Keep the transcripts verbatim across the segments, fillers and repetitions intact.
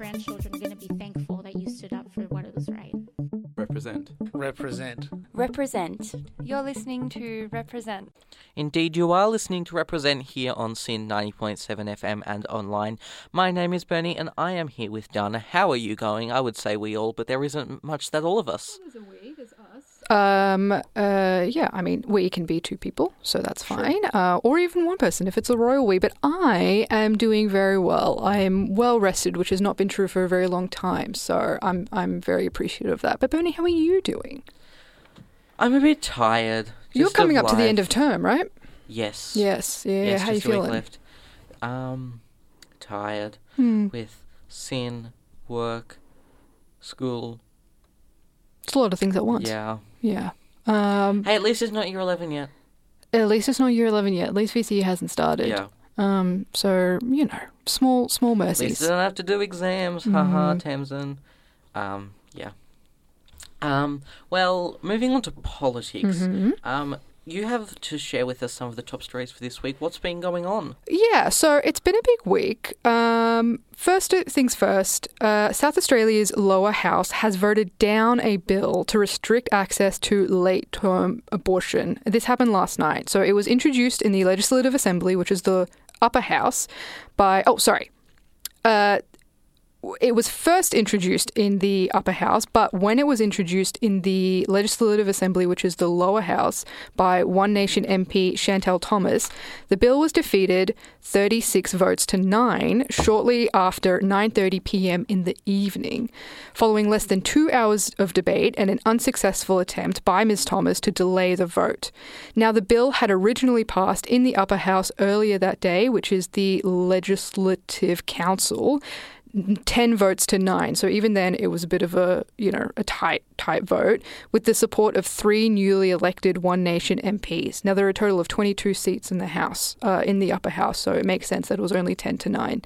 grandchildren are going to be thankful that you stood up for what was right. Represent. Represent. Represent. You're listening to Represent. Indeed, you are listening to Represent here on Sin ninety point seven F M and online. My name is Bernie and I am here with Dana. How are you going? I would say we all, but there isn't much that all of us. There's a we, there's us. Um, uh, yeah, I mean, we can be two people, so that's fine. Sure. Uh, or even one person if it's a royal we, but I am doing very well. I am well rested, which has not been true for a very long time, so I'm I'm very appreciative of that. But Bernie, how are you doing? I'm a bit tired. You're coming up life. to the end of term, right? Yes. Yes, yeah, yes, how are you just a week feeling? left. Um, tired Hmm. with sin, work, school. It's a lot of things at once. Yeah. Yeah. Um, Hey, at least it's not year eleven yet. at least it's not year eleven yet. At least V C E hasn't started. Yeah. Um, so, you know, small small At least mercies. I don't have to do exams. Haha, Mhm. Tamsin. Um, yeah. Um, well, moving on to politics. Mhm. Um, you have to share with us some of the top stories for this week. What's been going on? Yeah, so it's been a big week. Um, first things first, uh, South Australia's lower house has voted down a bill to restrict access to late-term abortion. This happened last night. So it was introduced in the Legislative Assembly, which is the upper house, by, oh, sorry, uh, it was first introduced in the upper house, but when it was introduced in the Legislative Assembly, which is the lower house, by One Nation M P Chantal Thomas, the bill was defeated thirty-six votes to nine shortly after nine thirty p.m. in the evening, following less than two hours of debate and an unsuccessful attempt by Miz Thomas to delay the vote. Now, the bill had originally passed in the upper house earlier that day, which is the Legislative Council, ten votes to nine. So even then, it was a bit of a, you know, a tight, tight vote with the support of three newly elected One Nation M Ps. Now, there are a total of twenty-two seats in the House, uh, in the upper house, so it makes sense that it was only ten to nine.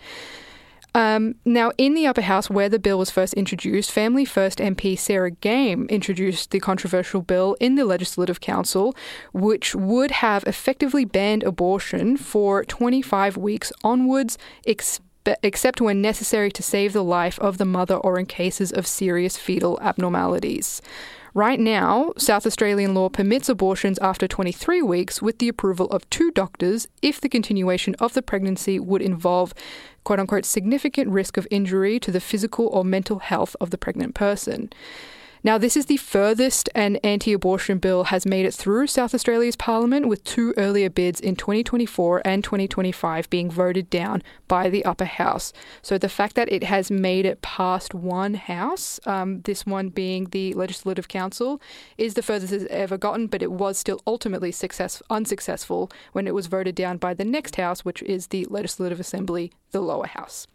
Um, now, in the upper house where the bill was first introduced, Family First M P Sarah Game introduced the controversial bill in the Legislative Council, which would have effectively banned abortion for twenty-five weeks onwards, ex- except when necessary to save the life of the mother or in cases of serious fetal abnormalities. Right now, South Australian law permits abortions after twenty-three weeks with the approval of two doctors if the continuation of the pregnancy would involve, quote-unquote, significant risk of injury to the physical or mental health of the pregnant person. Now, this is the furthest an anti-abortion bill has made it through South Australia's parliament, with two earlier bids in twenty twenty-four and twenty twenty-five being voted down by the upper house. So the fact that it has made it past one house, um, this one being the Legislative Council, is the furthest it's ever gotten, but it was still ultimately success- unsuccessful when it was voted down by the next house, which is the Legislative Assembly, the lower house.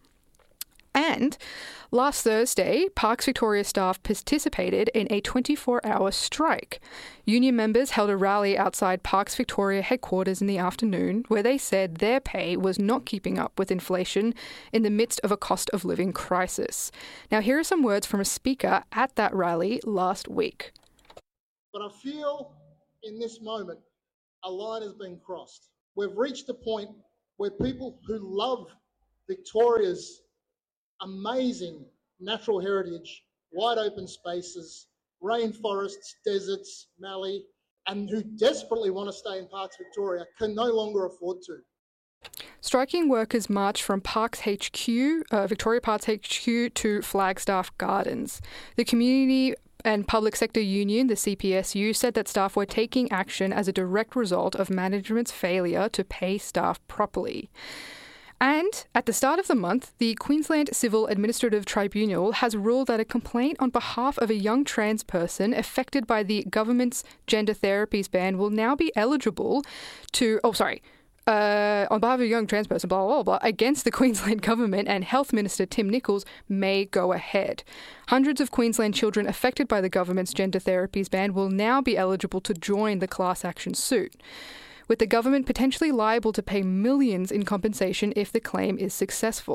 And last Thursday, Parks Victoria staff participated in a twenty-four hour strike. Union members held a rally outside Parks Victoria headquarters in the afternoon where they said their pay was not keeping up with inflation in the midst of a cost of living crisis. Now, here are some words from a speaker at that rally last week. But I feel in this moment a line has been crossed. We've reached a point where people who love Victoria's amazing natural heritage, wide open spaces, rainforests, deserts, mallee, and who desperately want to stay in Parks Victoria can no longer afford to. Striking workers marched from Parks H Q, uh, Victoria Parks H Q, to Flagstaff Gardens. The Community and Public Sector Union, the C P S U, said that staff were taking action as a direct result of management's failure to pay staff properly. And at the start of the month, the Queensland Civil Administrative Tribunal has ruled that a complaint on behalf of a young trans person affected by the government's gender therapies ban will now be eligible to, oh, sorry, uh, on behalf of a young trans person, blah, blah, blah, against the Queensland government, and Health Minister Tim Nicholls may go ahead. Hundreds of Queensland children affected by the government's gender therapies ban will now be eligible to join the class action suit, with the government potentially liable to pay millions in compensation if the claim is successful.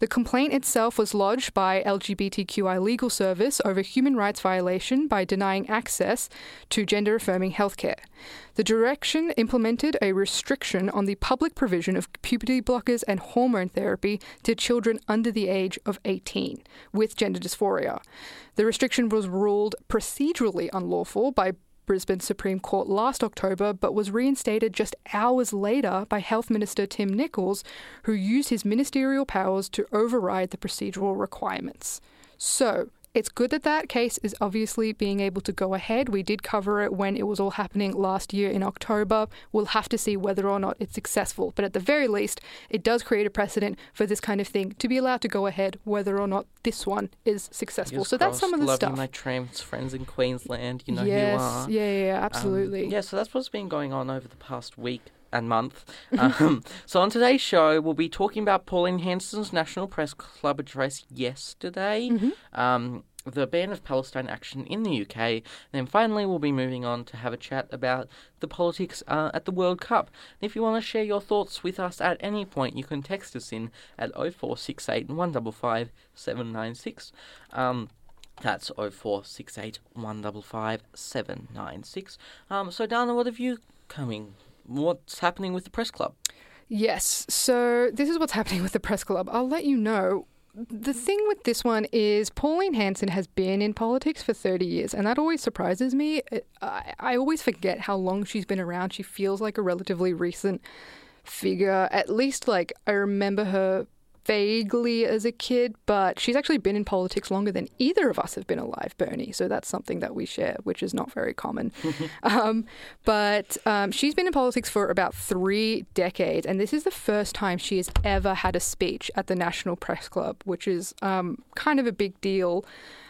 The complaint itself was lodged by L G B T Q I Legal Service over human rights violation by denying access to gender-affirming healthcare. The direction implemented a restriction on the public provision of puberty blockers and hormone therapy to children under the age of eighteen with gender dysphoria. The restriction was ruled procedurally unlawful by Brisbane Supreme Court last October, but was reinstated just hours later by Health Minister Tim Nichols, who used his ministerial powers to override the procedural requirements. So, it's good that that case is obviously being able to go ahead. We did cover it when it was all happening last year in October. We'll have to see whether or not it's successful. But at the very least, it does create a precedent for this kind of thing to be allowed to go ahead, whether or not this one is successful. Fingers so that's some of the loving stuff. my trans friends in Queensland, you know yes, who are. yeah, yeah, yeah, absolutely. Um, yeah, so that's what's been going on over the past week and month. Um, so on today's show, we'll be talking about Pauline Hanson's National Press Club address yesterday, Mm-hmm. um, the ban of Palestine action in the U K, and then finally we'll be moving on to have a chat about the politics uh, at the World Cup. And if you want to share your thoughts with us at any point, you can text us in at oh four six eight, one five five, seven nine six. Um, That's oh four six eight, one five five, seven nine six. Um, so, Dana, what have you coming? What's happening with the Press Club? Yes, so this is what's happening with the Press Club. I'll let you know. The thing with this one is Pauline Hanson has been in politics for thirty years, and that always surprises me. I, I always forget how long she's been around. She feels like a relatively recent figure. At least, like, I remember her vaguely as a kid, but she's actually been in politics longer than either of us have been alive, Bernie. So that's something that we share, which is not very common. um, but um, she's been in politics for about three decades, and this is the first time she has ever had a speech at the National Press Club, which is um, kind of a big deal.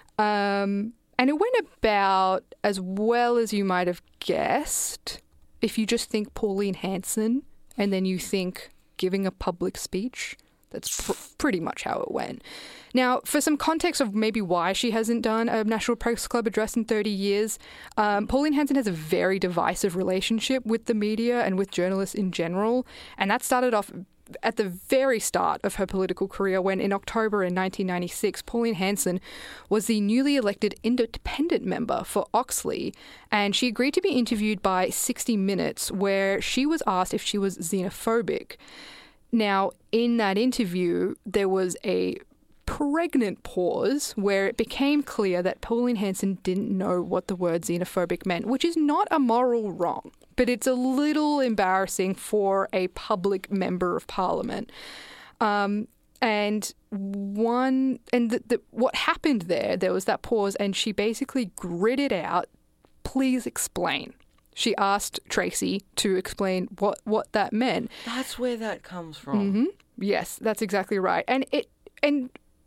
Um, and it went about as well as you might have guessed if you just think Pauline Hanson and then you think giving a public speech. That's pr- pretty much how it went. Now, for some context of maybe why she hasn't done a National Press Club address in thirty years, um, Pauline Hanson has a very divisive relationship with the media and with journalists in general, and that started off at the very start of her political career when in October in nineteen ninety-six, Pauline Hanson was the newly elected independent member for Oxley, and she agreed to be interviewed by sixty minutes, where she was asked if she was xenophobic. Now, in that interview, there was a pregnant pause where it became clear that Pauline Hanson didn't know what the word xenophobic meant, which is not a moral wrong, but it's a little embarrassing for a public member of parliament. Um, and one, and the, the, what happened there, there was that pause, and she basically gritted out, "Please explain." She asked Tracy to explain what, what that meant. That's where that comes from. Mm-hmm. Yes, that's exactly right. And it and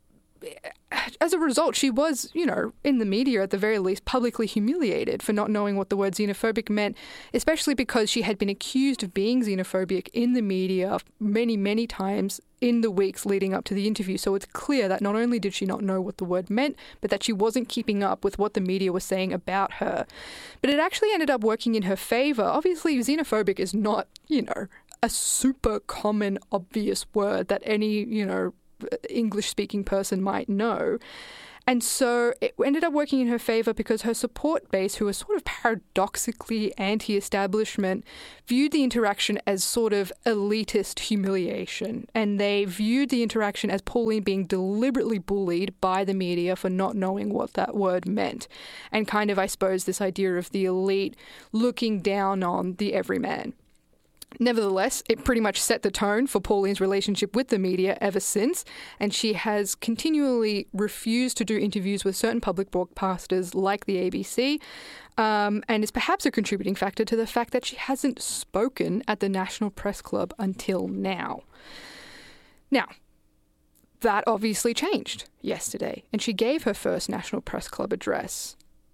as a result, she was, you know, in the media at the very least, publicly humiliated for not knowing what the word xenophobic meant, especially because she had been accused of being xenophobic in the media many, many times in the weeks leading up to the interview. So it's clear that not only did she not know what the word meant, but that she wasn't keeping up with what the media was saying about her. But it actually ended up working in her favour. Obviously, xenophobic is not, you know, a super common, obvious word that any, you know, English-speaking person might know. And so it ended up working in her favour because her support base, who was sort of paradoxically anti-establishment, viewed the interaction as sort of elitist humiliation. And they viewed the interaction as Pauline being deliberately bullied by the media for not knowing what that word meant. And kind of, I suppose, this idea of the elite looking down on the everyman. Nevertheless, it pretty much set the tone for Pauline's relationship with the media ever since, and she has continually refused to do interviews with certain public broadcasters like the A B C, um, and is perhaps a contributing factor to the fact that she hasn't spoken at the National Press Club until now. Now, that obviously changed yesterday, and she gave her first National Press Club address.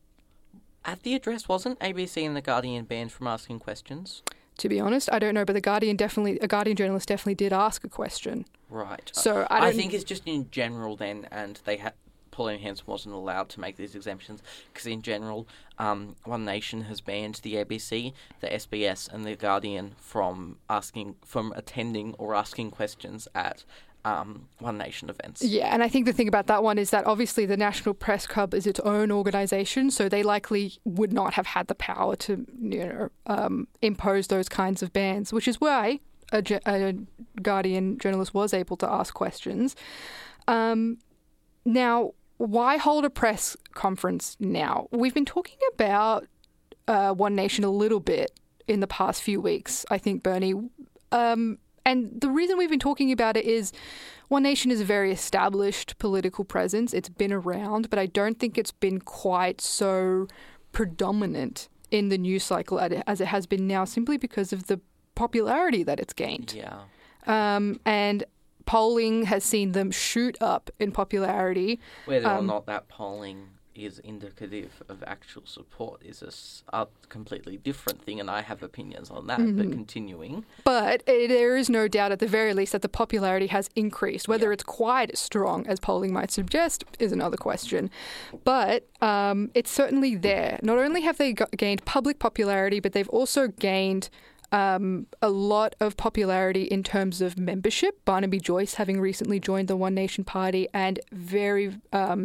At the address, wasn't A B C and The Guardian banned from asking questions? To be honest, I don't know, but the Guardian definitely, a Guardian journalist definitely did ask a question. Right. So I, don't... I think it's just in general then, and they had Pauline Hanson wasn't allowed to make these exemptions because in general, um, One Nation has banned the A B C, the S B S, and the Guardian from asking, from attending or asking questions at um, One Nation events. Yeah, and I think the thing about that one is that obviously the National Press Club is its own organisation, so they likely would not have had the power to, you know, um, impose those kinds of bans, which is why a, a Guardian journalist was able to ask questions. Um, now, why hold a press conference now? We've been talking about uh, One Nation a little bit in the past few weeks, I think, Bernie. Um, and the reason we've been talking about it is One Nation is a very established political presence. It's been around, but I don't think it's been quite so predominant in the news cycle as it has been now, simply because of the popularity that it's gained. Yeah. Um, and polling has seen them shoot up in popularity. Whether um, or not that polling is indicative of actual support is a, s- a completely different thing, and I have opinions on that, Mm-hmm. but continuing. But uh, there is no doubt at the very least that the popularity has increased. Whether Yeah. it's quite as strong as polling might suggest is another question. But um, it's certainly there. Not only have they got, gained public popularity, but they've also gained um, a lot of popularity in terms of membership. Barnaby Joyce having recently joined the One Nation Party, and very um,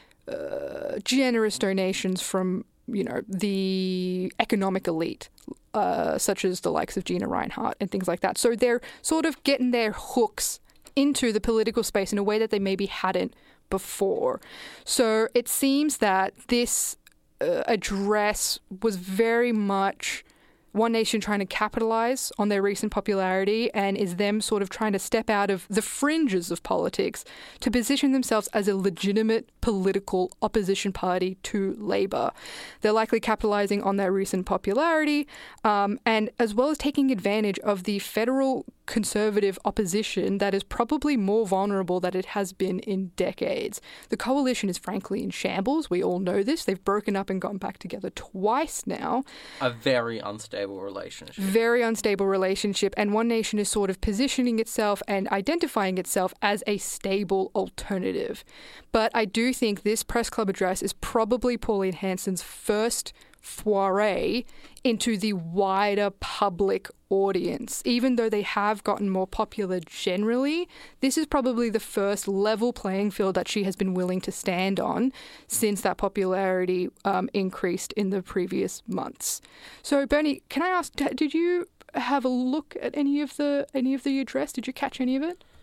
uh, generous donations from, you know, the economic elite, uh, such as the likes of Gina Reinhart and things like that. So they're sort of getting their hooks into the political space in a way that they maybe hadn't before. So it seems that this uh, address was very much One Nation trying to capitalize on their recent popularity, and is them sort of trying to step out of the fringes of politics to position themselves as a legitimate political opposition party to Labor. They're likely capitalizing on their recent popularity, um, and as well as taking advantage of the federal Conservative opposition that is probably more vulnerable than it has been in decades. The coalition is frankly in shambles. We all know this. They've broken up and gone back together twice now. A very unstable relationship. Very unstable relationship, and One Nation is sort of positioning itself and identifying itself as a stable alternative. But I do think this press club address is probably Pauline Hanson's first foray into the wider public audience. Even though they have gotten more popular generally, this is probably the first level playing field that she has been willing to stand on since that popularity um, increased in the previous months. So, Bernie, can I ask, d- did you have a look at any of the any of the address? Did you catch any of it?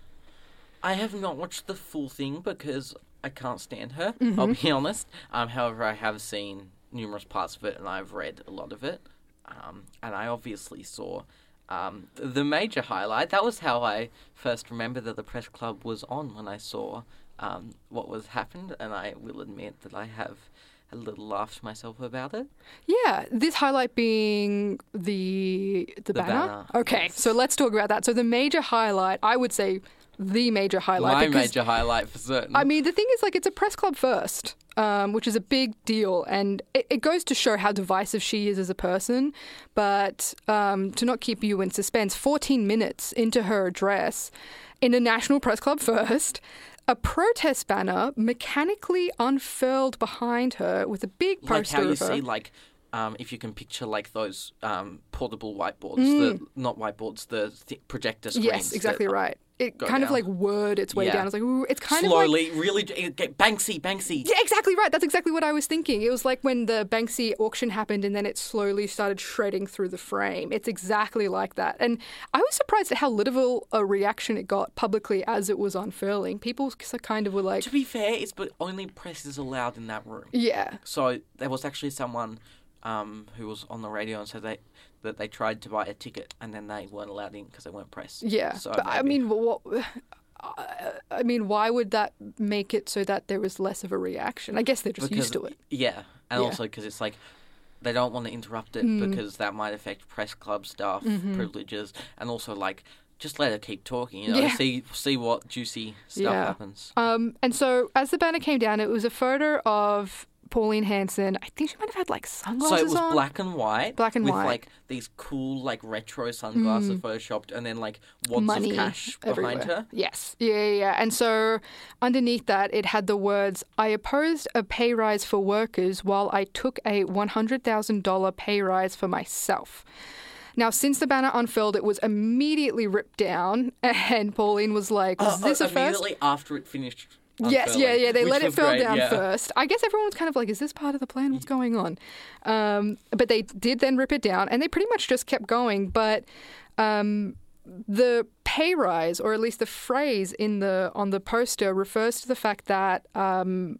I have not watched the full thing because I can't stand her, Mm-hmm. I'll be honest. Um, however, I have seen numerous parts of it, and I've read a lot of it. Um, and I obviously saw um, the major highlight. That was how I first remembered that the press club was on, when I saw um, what was happened. And I will admit that I have a little laughed to myself about it. Yeah, this highlight being the the, The banner. banner, Okay, yes. so let's talk about that. So the major highlight, I would say the major highlight. My because, major highlight for certain. I mean, the thing is, like, it's a press club first, um, which is a big deal, and it, it goes to show how divisive she is as a person. But um, to not keep you in suspense, fourteen minutes into her address, in a national press club first, a protest banner mechanically unfurled behind her with a big like poster how you of her. see, like, um, if you can picture, like, those um, portable whiteboards, the not whiteboards, the th- projector screens. Mm. Yes, exactly that, right. It go kind of down. like word its way Yeah. down. It's like, ooh, it's kind of like... Slowly, really, it get Banksy, Banksy. Yeah, exactly right. That's exactly what I was thinking. It was like when the Banksy auction happened and then it slowly started shredding through the frame. It's exactly like that. And I was surprised at how little a reaction it got publicly as it was unfurling. People kind of were like, To be fair, it's but only press is allowed in that room. yeah. So there was actually someone um, who was on the radio and said they that they tried to buy a ticket and then they weren't allowed in because they weren't press. Yeah, So but I maybe- mean, what? I mean, why would that make it so that there was less of a reaction? I guess they're just used to it. Yeah, and Yeah. also because it's like they don't want to interrupt it Mm. because that might affect press club staff Mm-hmm. privileges, and also like just let her keep talking. You know, Yeah. see see what juicy stuff Yeah. happens. Um, and so as the banner came down, it was a photo of Pauline Hanson. I think she might have had like So sunglasses it was on. black and white, Black and with white. like these cool like retro sunglasses photoshopped, and then like wads Money of cash everywhere. behind her. Yes. Yeah, yeah, yeah. And so underneath that, it had the words, I opposed a pay rise for workers while I took a one hundred thousand dollars pay rise for myself. Now, since the banner unfurled, it was immediately ripped down, and Pauline was like, was Uh, this uh, a first? immediately after it finished. Yes, yeah, unfurling, yeah. They which let it was furl great, down yeah. first. I guess everyone was kind of like, is this part of the plan? What's going on? Um, but they did then rip it down, and they pretty much just kept going. But um, the pay rise, or at least the phrase in the on the poster, refers to the fact that. Um,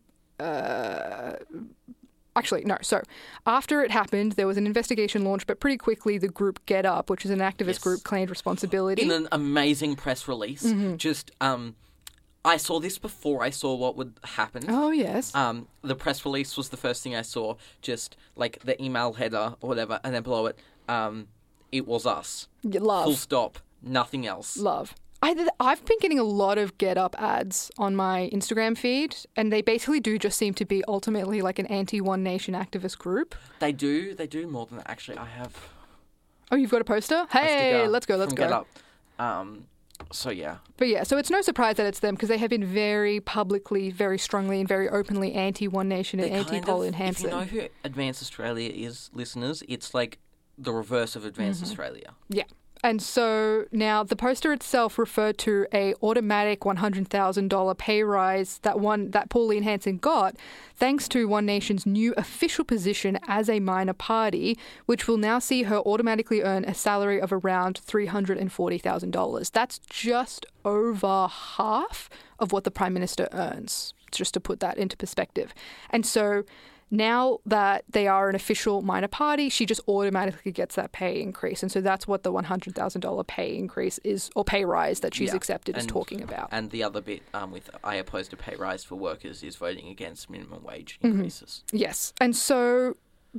uh, Actually, no. So after it happened, there was an investigation launched, but pretty quickly the group Get Up, which is an activist Yes. group, claimed responsibility. In an amazing press release. Mm-hmm. Just, um, I saw this before I saw what would happen. Oh, yes. Um, the press release was the first thing I saw, just like the email header or whatever, and then below it, um, it was us. Love. Full stop. Nothing else. Love. I, I've been getting a lot of Get Up ads on my Instagram feed, and they basically do just seem to be ultimately like an anti-One Nation activist group. They do. They do more than that. Actually, I have Oh, you've got a poster? a Hey, sticker let's go, let's from go. Get Up. Um, so yeah. But yeah, so it's no surprise that it's them because they have been very publicly, very strongly, and very openly anti-One Nation and They're kind anti-Pauline of- Hanson. If you know who Advance Australia is, listeners, it's like the reverse of Advance Mm-hmm. Australia. Yeah. And so now the poster itself referred to a automatic one hundred thousand dollars pay rise that one that Pauline Hanson got thanks to One Nation's new official position as a minor party, which will now see her automatically earn a salary of around three hundred forty thousand dollars. That's just over half of what the Prime Minister earns, just to put that into perspective. And so now that they are an official minor party, she just automatically gets that pay increase. And so that's what the one hundred thousand dollars pay increase is, or pay rise that she's Yeah. accepted is And- talking about. And the other bit um, with I opposed to pay rise for workers is voting against minimum wage Mm-hmm. increases. Yes. And so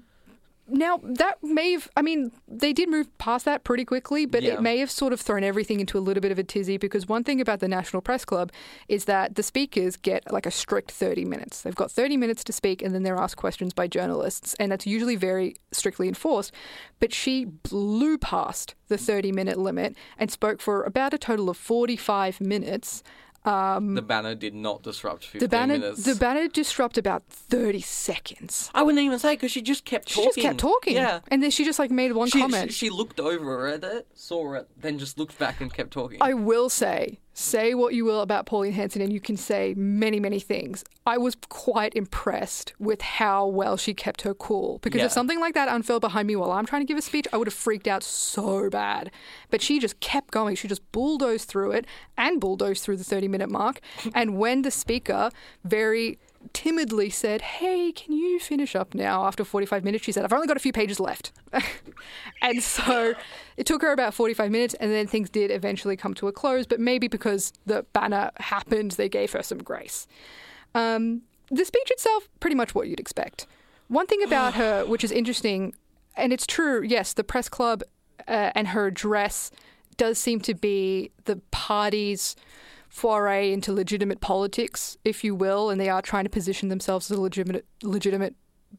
now that may have, I mean, they did move past that pretty quickly, but Yeah. it may have sort of thrown everything into a little bit of a tizzy because one thing about the National Press Club is that the speakers get like a strict thirty minutes. They've got thirty minutes to speak and then they're asked questions by journalists, and that's usually very strictly enforced. But she blew past the thirty minute limit and spoke for about a total of forty-five minutes. The banner did not disrupt fifteen The banner, minutes. the banner disrupted about thirty seconds. I wouldn't even say because she just kept She talking. just kept talking. Yeah. And then she just like made one She, comment. she, she looked over at it, saw it, then just looked back and kept talking. I will say, say what you will about Pauline Hanson, and you can say many, many things. I was quite impressed with how well she kept her cool. Because Yeah. if something like that unfurled behind me while I'm trying to give a speech, I would have freaked out so bad. But she just kept going. She just bulldozed through it and bulldozed through the thirty minute mark. And when the speaker very timidly said, hey, can you finish up now after forty-five minutes? She said, I've only got a few pages left. And so it took her about forty-five minutes, and then things did eventually come to a close, but maybe because the banner happened, they gave her some grace. Um, the speech itself, pretty much what you'd expect. One thing about her, which is interesting, and it's true, yes, the press club uh, and her address does seem to be the party's foray into legitimate politics, if you will, and they are trying to position themselves as a legitimate, legitimate,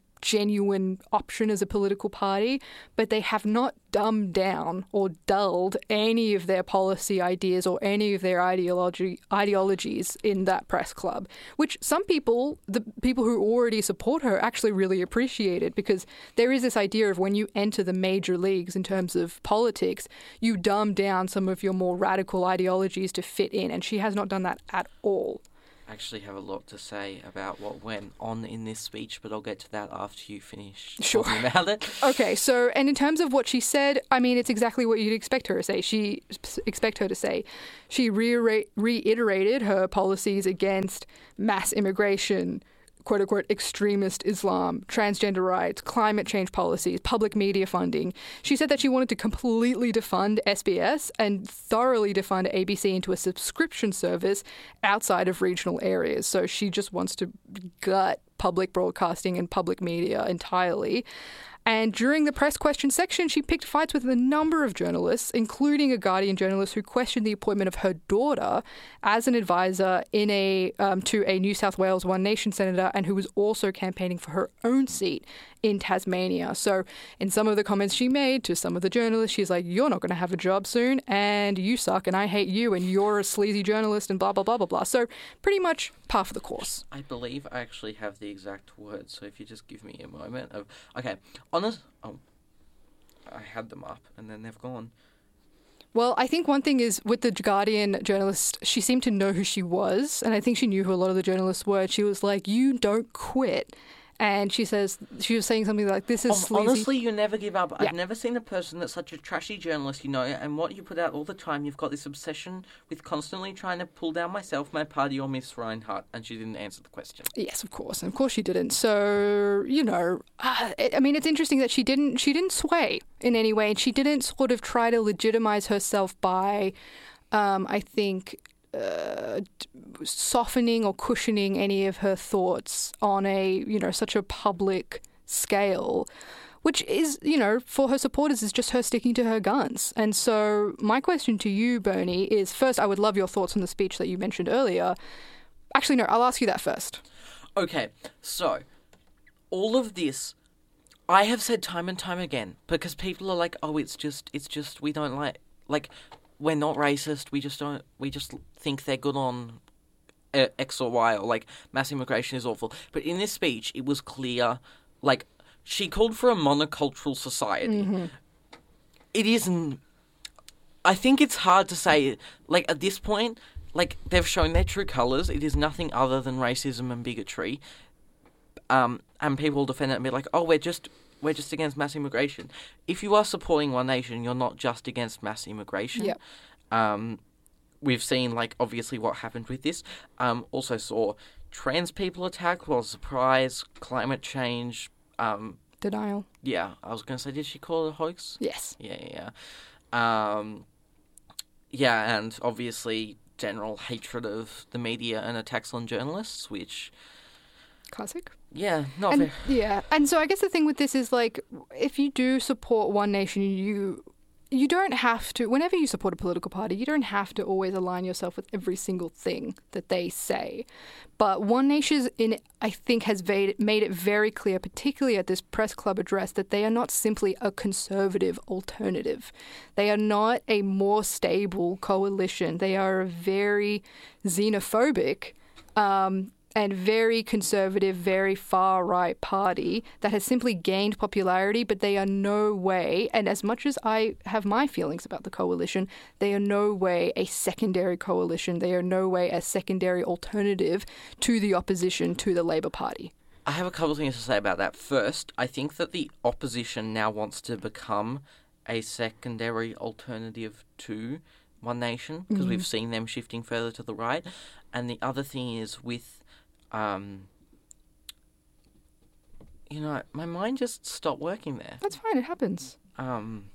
genuine option as a political party, but they have not dumbed down or dulled any of their policy ideas or any of their ideology ideologies in that press club, which some people, the people who already support her, actually really appreciated, because there is this idea of when you enter the major leagues in terms of politics, you dumb down some of your more radical ideologies to fit in, and she has not done that at all. I actually have a lot to say about what went on in this speech, but I'll get to that after you finish Sure. talking about it. Okay, so, and in terms of what she said, I mean, it's exactly what you'd expect her to say. She expect her to say. She reiterate, reiterated her policies against mass immigration, quote unquote, extremist Islam, transgender rights, climate change policies, public media funding. She said that she wanted to completely defund S B S and thoroughly defund A B C into a subscription service outside of regional areas. So she just wants to gut public broadcasting and public media entirely. And during the press question section, she picked fights with a number of journalists, including a Guardian journalist who questioned the appointment of her daughter as an advisor in a um, to a New South Wales One Nation senator, and who was also campaigning for her own seat in Tasmania. So in some of the comments she made to some of the journalists, she's like, you're not going to have a job soon, and you suck, and I hate you, and you're a sleazy journalist, and blah, blah, blah, blah, blah. So pretty much par for the course. I believe I actually have the exact words, so if you just give me a moment of... Okay, on this... Oh. I had them up and then they've gone. Well, I think one thing is with the Guardian journalist, she seemed to know who she was, and I think she knew who a lot of the journalists were. She was like, "You don't quit." And she says, she was saying something like, "This is Oh, sleazy." honestly, you never give up. Yeah. I've never seen a person that's such a trashy journalist, you know, and what you put out all the time, you've got this obsession with constantly trying to pull down myself, my party, or Miss Reinhardt, and she didn't answer the question. Yes, of course, and of course she didn't. So you know, uh, it, I mean, it's interesting that she didn't she didn't sway in any way, and she didn't sort of try to legitimize herself by, um, I think, uh, softening or cushioning any of her thoughts on a you know such a public scale. Which is, you know, for her supporters is just her sticking to her guns. And so my question to you, Bernie, is first, I would love your thoughts on the speech that you mentioned earlier. Actually, no, I'll ask you that first. Okay, so all of this, I have said time and time again, because people are like, oh, it's just, it's just, we don't like, like, we're not racist, we just don't, we just think they're good on uh, X or Y, or like, mass immigration is awful. But in this speech, it was clear, like, she called for a monocultural society. Mm-hmm. It isn't, I think it's hard to say, like, at this point, like, they've shown their true colours. It is nothing other than racism and bigotry. Um, and people defend it and be like, oh, we're just we're just against mass immigration. If you are supporting One Nation, you're not just against mass immigration. Yep. Um, we've seen, like, obviously what happened with this. Um, also saw trans people attacked, well, surprise, climate change. Um, Denial. Yeah, I was going to say, did she call it a hoax? Yes. Yeah, yeah, yeah. Um, yeah, and obviously general hatred of the media and attacks on journalists, which... Classic. Yeah, not and, very... Yeah, and so I guess the thing with this is, like, if you do support One Nation, you you don't have to, whenever you support a political party, you don't have to always align yourself with every single thing that they say. But One Nation, in, I think, has made, made it very clear, particularly at this press club address, that they are not simply a conservative alternative. They are not a more stable coalition. They are a very xenophobic um and very conservative, very far-right party that has simply gained popularity, but they are no way, and as much as I have my feelings about the coalition, they are no way a secondary coalition. They are no way a secondary alternative to the opposition to the Labour Party. I have a couple of things to say about that. First, I think that the opposition now wants to become a secondary alternative to One Nation, because mm-hmm. we've seen them shifting further to the right. And the other thing is with Um, you know, my mind just stopped working there. That's fine, it happens. Um,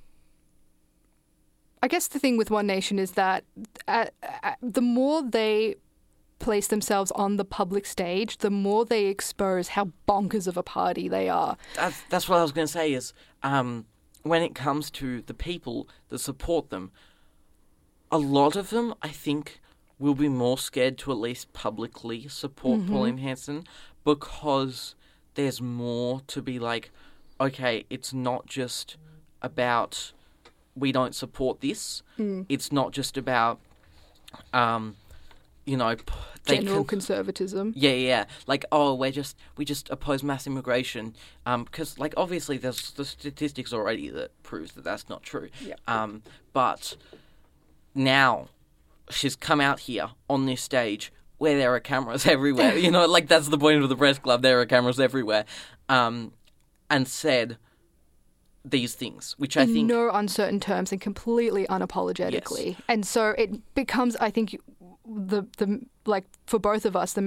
I guess the thing with One Nation is that uh, uh, the more they place themselves on the public stage, the more they expose how bonkers of a party they are. That's, that's what I was going to say is, um, when it comes to the people that support them, a lot of them, I think... will be more scared to at least publicly support mm-hmm. Pauline Hanson, because there's more to be like, okay, it's not just about we don't support this. Mm. It's not just about, um, you know, they general can, conservatism. Yeah, yeah. Like, oh, we're just we just oppose mass immigration. Um, because like obviously there's the statistics already that proves that that's not true. Yep. Um, but now. She's come out here on this stage where there are cameras everywhere. You know, like that's the point of the press club. There are cameras everywhere. Um, and said these things, which I in think... no uncertain terms and completely unapologetically. Yes. And so it becomes, I think, the the like for both of us, the